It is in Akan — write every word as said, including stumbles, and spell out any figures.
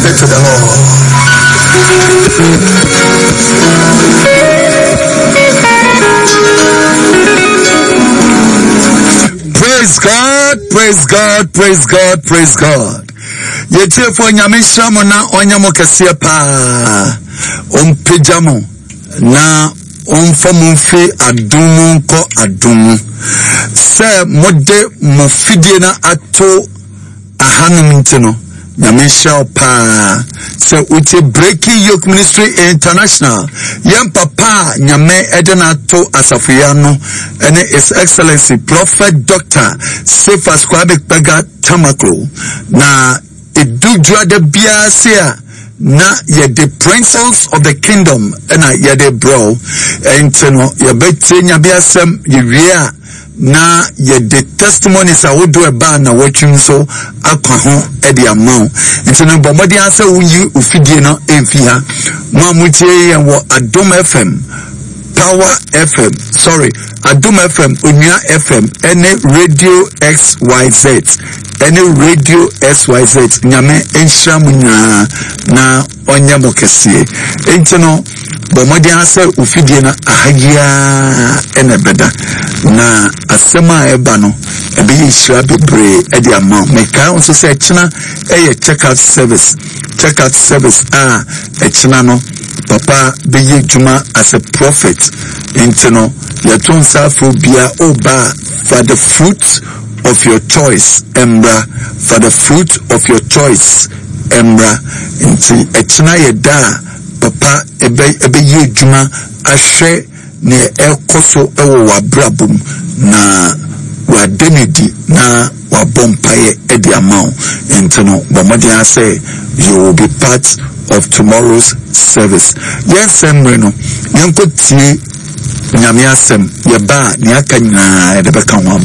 be to the Lord. Praise God, praise God, praise God, praise God. Yete fo nyamisha mo na onyamo kese pa. Ompejamo na onfomu fi adumu ko adumu. Se mode mo fidie na ato ahanum ntino. Nyamisha pa. Se uche Breaking Yoke Ministry International. Yam papa nyame edena to asafuyano ene His Excellency Prophet Doctor Cephas Kwabena Kpegah Tamaklo na edujua de biasia na ye the principles of the kingdom ena ye de bro enteno ye beti nyabiasem ye wia na ye the testimonies a wodo eba na watching so akwa ho e de amount enteno bomodi ase unyi ufidie no emfiha mo amutie ye wo Adom F M, Power F M, sorry, Adom F M, Unya F M, any Radio X Y Z, any Radio X Y Z, nyame enshamunya na onyamo kesiye. Enteno bomodi ase ufidie na ahaya ene beda na asema eba no ebe yishra bebre e di amount meka onso se china eye check out service check out service ah e china no papa beye juma as a prophet inteno yaton safo bia oba for the fruit of your choice embra for the fruit of your choice embra inti e china ye da papa ebe ebe ye juma ahwe ne ekoso ewo wabrabum na wa denedi na wa bompaye edi amount inteno bomodi say you will be part of tomorrow's service. Yes, emreno yanko tie nyame asem ye ba ne aka nyina e de beka ho